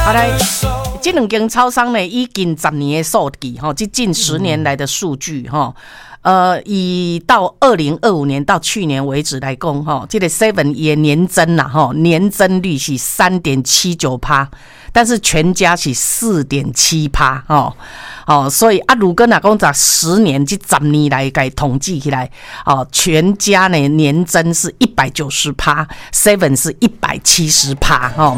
好来，这两间超商呢，已经10年的数据哈，这近10年来的数据哈。以到2025年到去年为止来讲哈，这个 Seven 也年增啦哈，年增率是 3.79%， 但是全家是 4.7% 哈。所以如果若讲在10年这10年来给统计起来，全家呢年增是 190%， Seven 是 170%哈。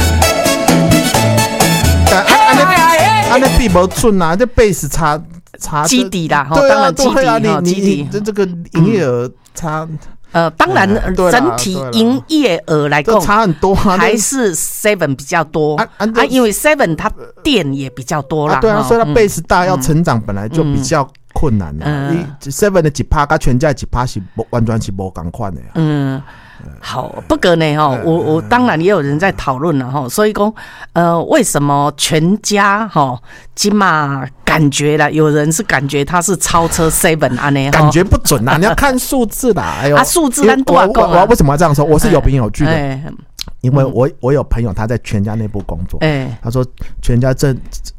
安尼比无准啊，这 base 差基底啦， 对啊， 当然基底，基底这个营业额差。 当然，整体营业额来讲差很多啊， 还是 Seven 比较多因为 Seven 它店也比较多啦。 对啊，所以它 base 大要成长本来就比较困难啦。Seven 的1%跟全家的1%是完全是不同款的呀。 好，不过呢我当然也有人在讨论了所以说为什么全家今嘛感觉啦，有人是感觉它是超车 Seven 啊呢， 感觉不准啊，你要看数字啦。哎呦， 数字咱多少讲啊？ 我为什么要这样说？我是有凭有据的，因为我有朋友他在全家内部工作，他说全家这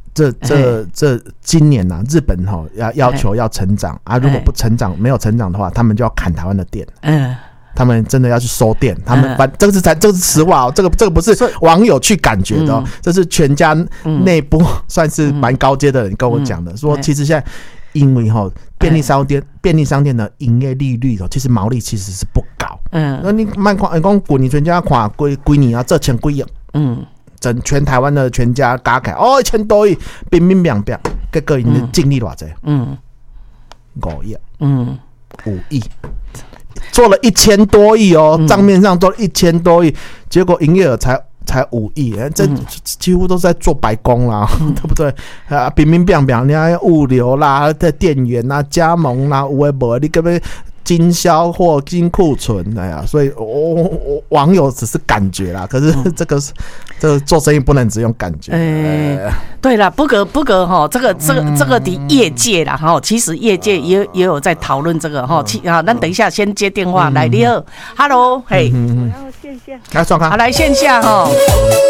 今年日本要求要成长如果不成长没有成长的话，他们就要砍台湾的店。他们真的要去收店，他们这个是实话这个不是网友去感觉的这是全家内部算是蛮高阶的人跟我讲的，说其实现在因为便利商店的营业利率其实毛利其实是不高。那你慢看，讲过年全家看几年这1000几亿，整全台湾的全家加起来1000多亿，乒乒乓乓，结果因的净利多少？5亿，5亿。做了1000多亿账面上做了1000多亿，结果营业额才5亿，这几乎都是在做白工啦，对不对？乒乒乓乓，你要物流啦、店员啦、加盟啦，有的没的，你根本经销货、金库存，所以网友只是感觉啦，可是这个做生意不能只用感觉。 对啦，不过这个的业界啦其实业界也有在讨论这个那等一下先接电话来，你好 ，Hello， 嘿， 来，双康， 好来线下